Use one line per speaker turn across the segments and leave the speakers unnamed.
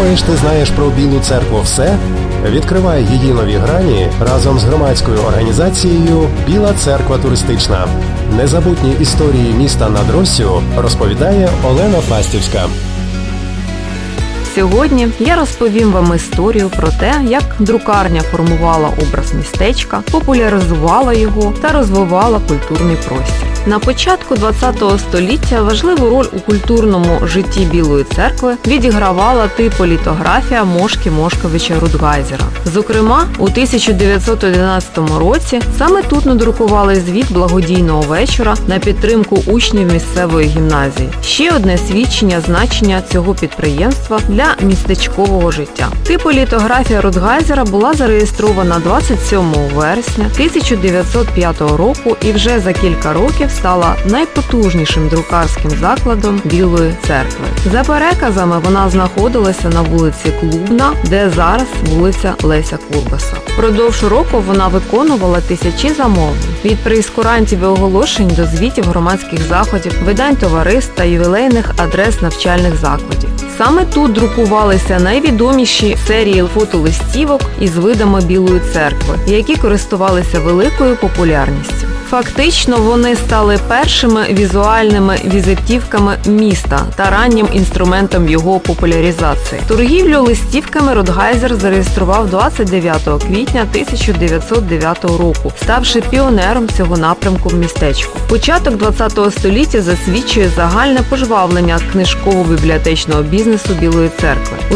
Думаєш, ти знаєш про Білу церкву все? Відкривай її нові грані разом з громадською організацією «Біла церква туристична». Незабутні історії міста над Россю розповідає Олена Фастівська.
Сьогодні я розповім вам історію про те, як друкарня формувала образ містечка, популяризувала його та розвивала культурний простір. На початку ХХ століття важливу роль у культурному житті Білої церкви відігравала типолітографія Мошки Мошковича Рудгайзера. Зокрема, у 1911 році саме тут надрукували звіт благодійного вечора на підтримку учнів місцевої гімназії. Ще одне свідчення значення цього підприємства для містечкового життя. Типолітографія Рудгайзера була зареєстрована 27 вересня 1905 року і вже за кілька років стала найпотужнішим друкарським закладом Білої церкви. За переказами вона знаходилася на вулиці Клубна, де зараз вулиця Леся Курбаса. Впродовж року вона виконувала тисячі замовлень. Від прейскурантів і оголошень до звітів громадських заходів, видань товариств та ювілейних адрес навчальних закладів. Саме тут друкувалися найвідоміші серії фотолистівок із видами Білої церкви, які користувалися великою популярністю. Фактично, вони стали першими візуальними візитівками міста та раннім інструментом його популяризації. Торгівлю листівками Рудгайзер зареєстрував 29 квітня 1909 року, ставши піонером цього напрямку в містечку. Початок ХХ століття засвідчує загальне пожвавлення книжково-бібліотечного бізнесу Білої церкви. У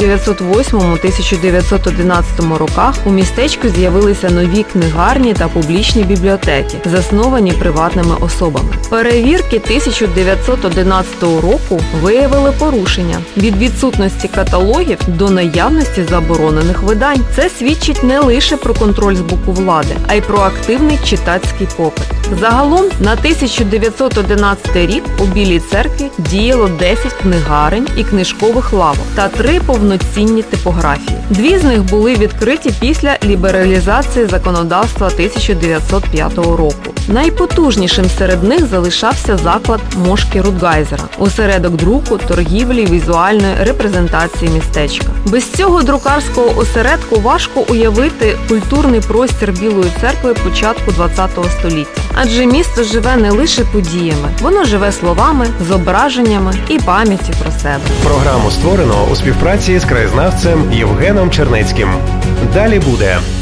1908-1911 роках у містечку з'явилися нові книгарні та публічні бібліотеки, засновані приватними особами. Перевірки 1911 року виявили порушення від відсутності каталогів до наявності заборонених видань. Це свідчить не лише про контроль з боку влади, а й про активний читацький попит. Загалом на 1911 рік у Білій церкві діяло 10 книгарень і книжкових лавок та 3 повноцінні типографії. 2 з них були відкриті після лібералізації законодавства 1905 року. Найпотужнішим серед них залишався заклад Мошки Рудгайзера – осередок друку, торгівлі, візуальної репрезентації містечка. Без цього друкарського осередку важко уявити культурний простір Білої церкви початку ХХ століття. Адже місто живе не лише подіями, воно живе словами, зображеннями і пам'яттю про себе.
Програму створено у співпраці з краєзнавцем Євгеном Чернецьким. Далі буде.